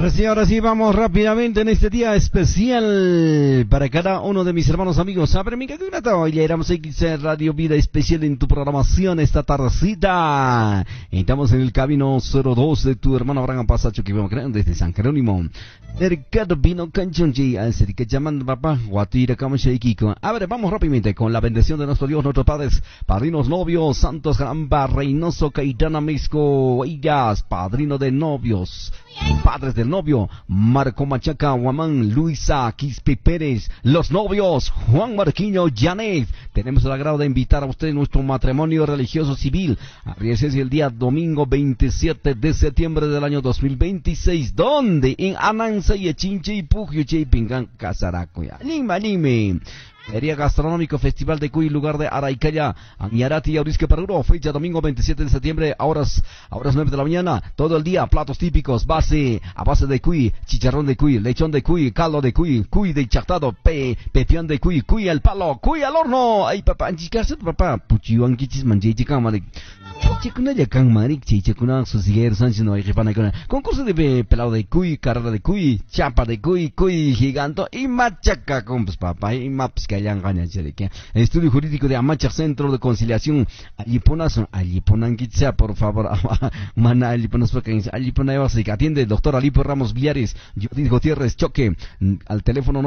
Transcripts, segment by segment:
Ahora sí, vamos rápidamente en este día especial para cada uno de mis hermanos amigos. A ver, mi querida, hoy le éramos XR Radio Vida Especial en tu programación esta tardecita. Estamos en el camino 02 de tu hermano Abraham Pasacho, que vamos creando desde San Jerónimo. Mercado Vino Canchonji, al ser que llaman papá, Guatira Kiko. A ver, vamos rápidamente con la bendición de nuestro Dios, nuestros padres, padrinos, novios, Santos Jaramba, Reynoso, Caitana, Misco, ellas, padrino de novios, padres del novio, Marco Machaca, Guamán, Luisa, Quispe Pérez, los novios, Juan Marquiño, Janet. Tenemos el agrado de invitar a ustedes nuestro matrimonio religioso civil. Arriesgues el día domingo 27 de septiembre del año 2026, donde en Ananza y Echinche y Pugio y Pingan Casaracoya. Anime. Feria Gastronómico Festival de Cuy, lugar de Araicaya, Añarati y Aurisque Perú, fecha domingo 27 de septiembre, a horas 9 de la mañana, todo el día, platos típicos, a base de cuy, chicharrón de cuy, lechón de cuy, caldo de cuy de chactado, pepián de cuy al palo, cuy al horno. Ay papá, papá, puchiwan kichis manjechi kamari. Chicuna ya kan marik, chicuna susiguer Sánchez no hay jefana con concurso de pelado de cuy, carrera de cuy, chapa de cuy giganto y machaca con pues papá y maps que hayan ganas de que estudio jurídico de Amacha Centro de Conciliación allí ponan quizá por favor mana allí ponas porque allí ponaya se atiende el doctor Alipo Ramos Villares, Judith Gutiérrez Choque al teléfono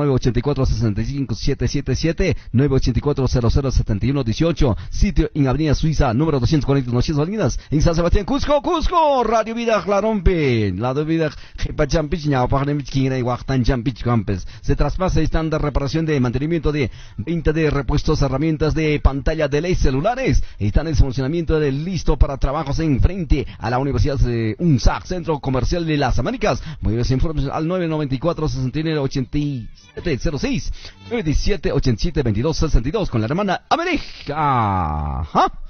984-65-777 984-007118, sitio en Avenida Suiza número 240 Salinas, en San Sebastián, Cusco, Radio Vida Clarompe, Radio Vida Jepachampich, Ñaupajnemichquina y Huachtanchampich Campes. Se traspasa estándar reparación de mantenimiento de venta de repuestos, herramientas de pantalla de ley celulares. Están en funcionamiento de listo para trabajos en frente a la Universidad de UNSAC, Centro Comercial de las Américas. Mayores informes al 994-698706, 917-87-2262 con la hermana América.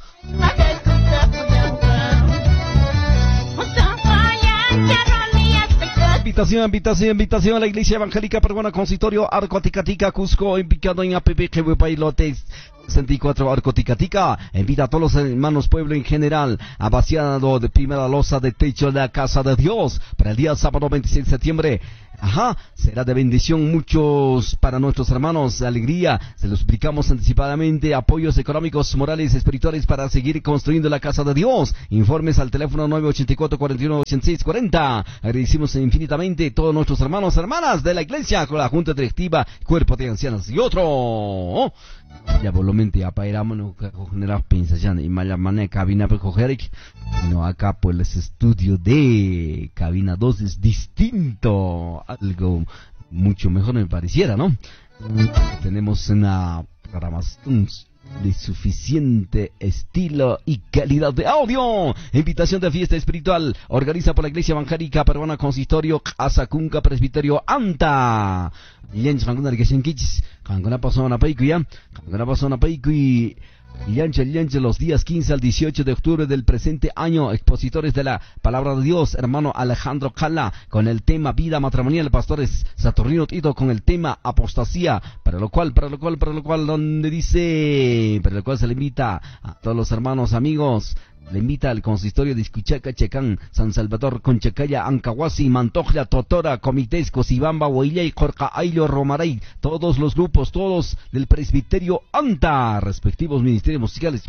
Invitación a la Iglesia Evangélica Peruana Consistorio Arco Ticatica Cusco, invitado en APP que Pailotes 64 Arco Ticatica. Invita a todos los hermanos pueblo en general a vaciado de primera losa de techo de la casa de Dios para el día sábado 26 de septiembre. Será de bendición muchos para nuestros hermanos, alegría, se lo explicamos anticipadamente, apoyos económicos, morales, espirituales para seguir construyendo la casa de Dios. Informes al teléfono 984-41-8640. Agradecimos infinitamente a todos nuestros hermanos, hermanas de la iglesia, con la junta directiva, cuerpo de ancianos y otro. Ya volumenti apa iramos generar pensación y mala manera cabina para coger no acá pues el estudio de cabina 2 es distinto, algo mucho mejor me pareciera, ¿no? Tenemos una programación de suficiente estilo y calidad de audio. Invitación de fiesta espiritual organiza por la Iglesia Evangélica Peruana Consistorio Asacunca Presbiterio Anta. Llench Kanguna Rikeshenkich, Kanguna Pasona Paikuya, Llanche los días 15 al 18 de octubre del presente año, expositores de la Palabra de Dios, hermano Alejandro Cala, con el tema vida matrimonial, pastores Saturnino Tito con el tema apostasía, para lo cual se le invita a todos los hermanos amigos. Le invita al consistorio de Iscuchaca, Checán, San Salvador, Conchacaya, Ancahuasi, Mantojla, Totora, Comités, Cosibamba, Huaylay, Jorca, Ailo, Romaray, todos los grupos, todos del presbiterio ANTA, respectivos ministerios musicales.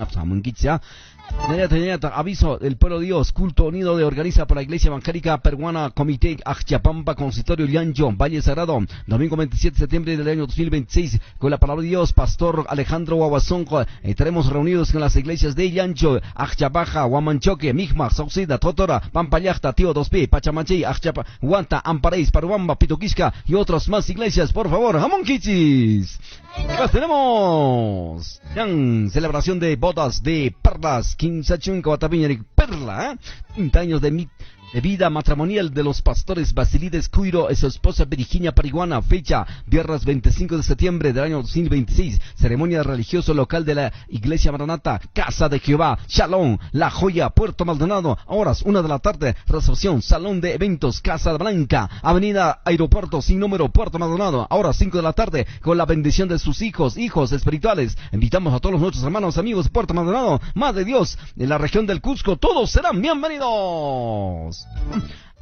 Aviso del pueblo de Dios, culto unido de organiza por la Iglesia Evangélica Peruana, Comité Achapampa, Consistorio Llancho, Valle Sagrado, domingo 27 de septiembre del año 2026, con la palabra de Dios, Pastor Alejandro Guaguazonco. Estaremos reunidos con las iglesias de Llancho, Achchabaja, Huamanchoque, Mijma, Saucida, Totora, Pampayacta, Tío 2P, Pachamachay, Achchapa, Huanta, Ampareis, Paruamba, Pituquisca y otras más iglesias. Por favor, jamón quichis. Pues tenemos celebración de bodas de perlas, 15 Guatapiña de perla, 30 años de vida matrimonial de los pastores Basilides Cuiro y su esposa Virginia Pariguana, fecha viernes 25 de septiembre del año 2026, ceremonia religiosa local de la Iglesia Maranata, Casa de Jehová, Shalom, La Joya, Puerto Maldonado, horas 1 de la tarde, recepción, Salón de Eventos, Casa Blanca, Avenida Aeropuerto sin número, Puerto Maldonado, horas 5 de la tarde, con la bendición de sus hijos espirituales. Invitamos a todos nuestros hermanos, amigos de Puerto Maldonado, Madre de Dios, de la región del Cusco, todos serán bienvenidos.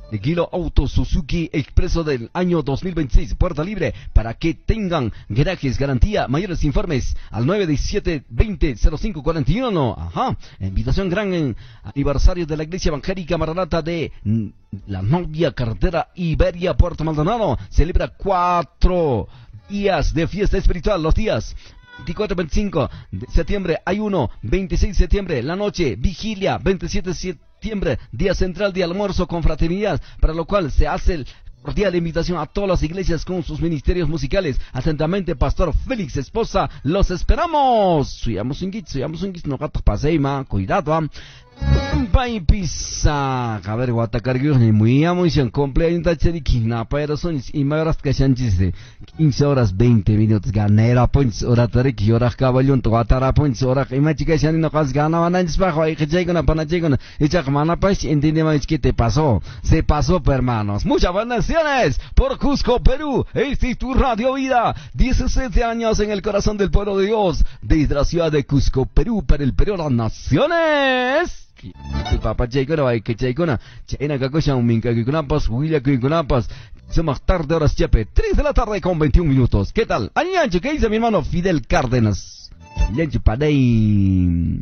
de Kilo Auto Suzuki Expreso del año 2026, puerta libre, para que tengan garajes, garantía. Mayores informes al 917-200541. Ajá, invitación gran en aniversario de la Iglesia Evangélica Maranata de la Novia, carretera Iberia, Puerto Maldonado. Celebra 4 días de fiesta espiritual, los días 24, 25 de septiembre, ayuno, 26 de septiembre, la noche, vigilia, 27 de septiembre, día central de almuerzo con fraternidad, para lo cual se hace el cordial invitación a todas las iglesias con sus ministerios musicales. Atentamente, Pastor Félix Esposa, los esperamos. Suyamos un git, no gato paseima, cuidado, Pai pisa, a ver, guatacarguios ni muy amo y se cumpleaños de Kinapa, era son y me verás que sean 15 horas 20 minutos, ganera points, hora tariki, hora caballón, guatara points, hora y más chicas ya no has ganado, van a despajo, hay que llegar a panachegona, y chacmana pues, entiende más que te pasó, se pasó, hermanos. Muchas bendiciones por Cusco, Perú. Este es tu Radio Vida, 17 años en el corazón del pueblo de Dios, desde la ciudad de Cusco, Perú, para el Perú de las Naciones. Papá Chaicona, hay que Chaicona, Chaina Cacosha, un minca que cunapas, Huila que cunapas. Somos tarde, horas Chepe, 3 de la tarde con 21 minutos. ¿Qué tal? Añancho, ¿qué dice mi hermano Fidel Cárdenas? Añancho, panay.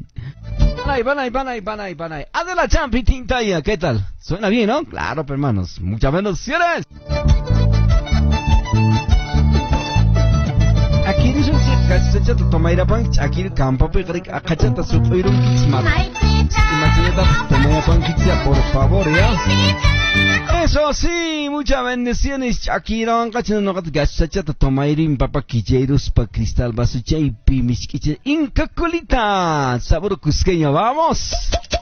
Panay. Adela Champi, Tintaya, ¿qué tal? Suena bien, ¿no? Claro, hermanos. Muchas bendiciones. Aquí dice que tomaira punch, aquí el campo, pero acachata su oído smart. Imagínate, tomaya punch, por favor, ya. Eso sí, muchas bendiciones. Aquí no han cachado no gachata tomairin papa quicheros pa cristal basu chaipi mis quiche inca colita. Sabor cusqueño, vamos.